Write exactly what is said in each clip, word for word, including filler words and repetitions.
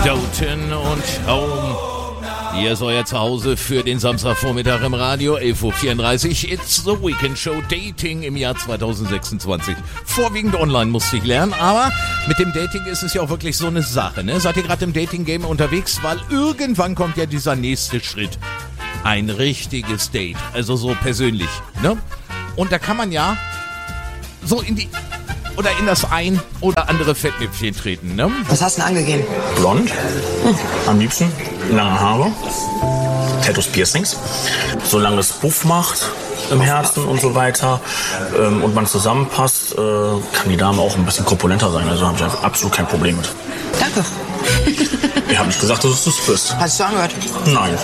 Doten und Home. Hier ist euer Zuhause für den Samstagvormittag im Radio, elf Uhr vierunddreißig. It's the Weekend Show Dating im Jahr zweitausendsechsundzwanzig. Vorwiegend online musste ich lernen, aber mit dem Dating ist es ja auch wirklich so eine Sache, ne? Seid ihr gerade im Dating-Game unterwegs? Weil irgendwann kommt ja dieser nächste Schritt. Ein richtiges Date, also so persönlich, ne? Und da kann man ja so in die... oder in das ein oder andere Fettnäpfchen treten, ne? Was hast du denn angegeben? Blond, hm. am liebsten, lange Haare, Tattoos, Piercings, solange es Puff macht im Herzen und so weiter ähm, und man zusammenpasst, äh, kann die Dame auch ein bisschen korpulenter sein, also habe ich absolut kein Problem mit. Danke. Ich habe nicht gesagt, dass du es bist. Hast du angehört? Nein.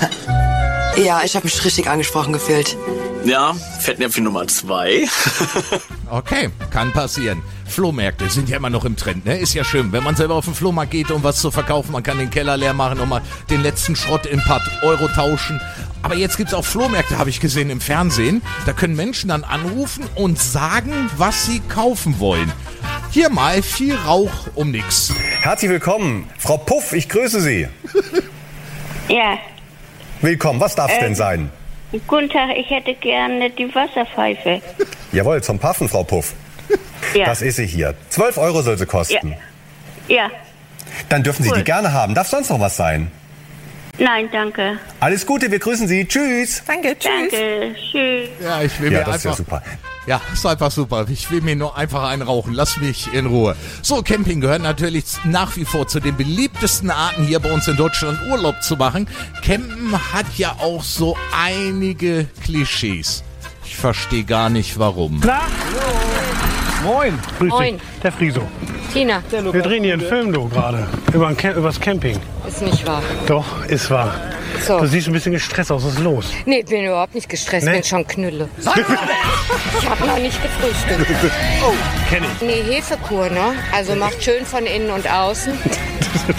Ja, ich habe mich richtig angesprochen gefühlt. Ja, Fettnäpfchen Nummer zwei. Okay, kann passieren. Flohmärkte sind ja immer noch im Trend, ne? Ist ja schön, wenn man selber auf den Flohmarkt geht, um was zu verkaufen. Man kann den Keller leer machen und mal den letzten Schrott in ein paar Euro tauschen. Aber jetzt gibt's auch Flohmärkte, habe ich gesehen im Fernsehen. Da können Menschen dann anrufen und sagen, was sie kaufen wollen. Hier mal viel Rauch um nix. Herzlich willkommen, Frau Puff, ich grüße Sie. Ja. Willkommen, was darf es äh, denn sein? Guten Tag, ich hätte gerne die Wasserpfeife. Jawohl, zum Paffen, Frau Puff. Ja. Das ist sie hier. zwölf Euro soll sie kosten. Ja. Ja. Dann dürfen Sie Cool. die gerne haben. Darf sonst noch was sein? Nein, danke. Alles Gute, wir grüßen Sie. Tschüss. Danke, tschüss. Danke, tschüss. Ja, ich will Ja, mir das ist ja einfach... super. Ja, ist einfach super. Ich will mir nur einfach einen rauchen. Lass mich in Ruhe. So, Camping gehört natürlich nach wie vor zu den beliebtesten Arten hier bei uns in Deutschland Urlaub zu machen. Campen hat ja auch so einige Klischees. Ich verstehe gar nicht, warum. Klar? Moin. Grüß Moin. dich. Der Friso. Tina, Wir drehen hier einen Film, du, gerade. Über ein Cam- übers Camping. ist nicht wahr. Doch, ist wahr. So. Du siehst ein bisschen gestresst aus. Was ist los? Nee, ich bin überhaupt nicht gestresst, Nee? bin schon Knülle. Ich habe noch nicht gefrühstückt. Kenn ich. Nee, Hefekur, ne? Also macht schön von innen und außen.